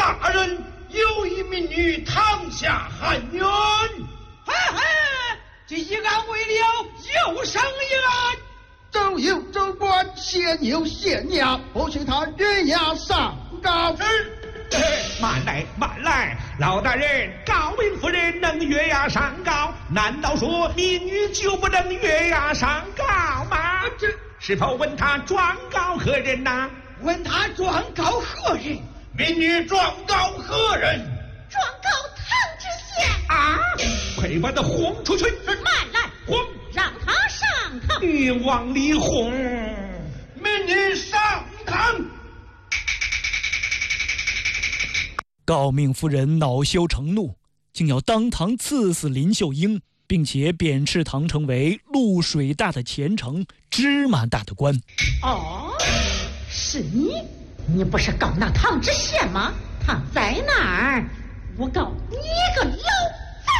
大人有一民女躺下喊冤， 这一案为了又生一案， 周有州官，现有县衙，不许他越押上告。 慢来，老大人，高明夫人能越押上告，难道说民女就不能越押上告吗？是否问他状告何人呐？ 问他状告何人？ 民女状告何人？ 状告唐知县啊！快把他轰出去！ 慢来， 轰！ 让他上堂。 你往里轰！ 民女上堂。 高明夫人恼羞成怒，竟要当堂赐死林秀英，并且贬斥唐成为露水大的前程，芝麻大的官。 哦，是你？你不是告那唐知县吗？他在哪儿？我告你